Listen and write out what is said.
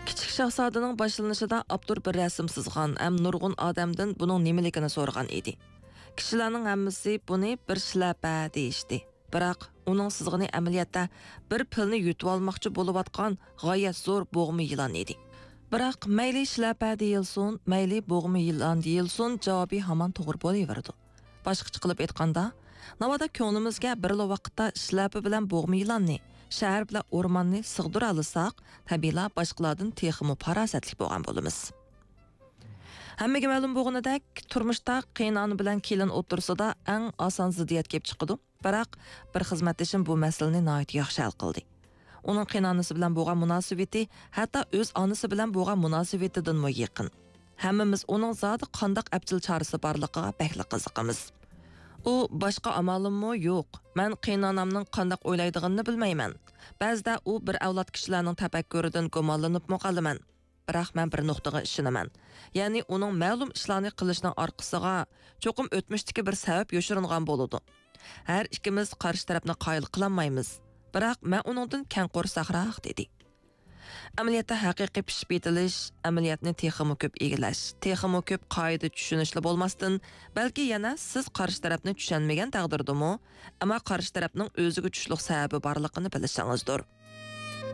Kichik Shahzodaning boshlanishida Abdur bir rasm sızgan, ham nurg'un odamdan buning nimaligini so'ragan edi. Kishilarning hammasi buni bir shlapa deyishdi. Biroq uning sızg'ini amaliyotda bir pilni yutib olmoqchi bo'layotgan g'oyat zo'r bo'g'ma yilon edi. Biroq mayli shlapa deyilsin, mayli bo'g'ma yilon deyilsin, javobi hamon to'g'ri bo'laverdi. Boshqacha qilib aytganda, navoda ko'nglimizga bir vaqtda shlapa bilan bo'g'ma yilonni shahar bilan o'rmonni sig'dira olsak, tabiiyla boshqalardan texmi farosatli bo'lgan bo'lamiz. Hammaga ma'lum bo'lganidek, turmushda qiynoni bilan kelin o'tirsida eng oson ziddiyat kelib chiqadi. Biroq bir xizmatdashim bu masalani nihoyat yaxshi hal qildi. Uning qiynonisi bilan bo'lgan munosabati hatto o'z onasi bilan bo'lgan munosabatidan mo yaqin. Hammamiz uning zoti qandoq abjil chorasi borligiga bakli qiziqamiz. U boshqa amalimmi yo'q. Men qiynonamning qandoq o'ylaydiganini bilmayman. Ba'zida u bir avlod kishilarning tafakkuridan gumonlanib qolaman. Biroq men bir nuqtaga ishonaman. Ya'ni uning ma'lum ishlarni qilishning orqasiga cho'qim o'tmishdagi bir sabab yoshiringan bo'ladi. Har ikkimiz qarshi tarafni qoyil qilolmaymiz. Biroq men uningdan kang qo'rsaqroq dedi. Amaliyotda haqiqiy pishib yetilish, amaliyotni texmi ko'p egilash, texmi ko'p qoida tushunishli bo'lmasdan, balki yana siz qarshi tarafni tushunmagan taqdirdami, ammo qarshi tarafning o'ziga tushliq sababi borligini bilishingizdir.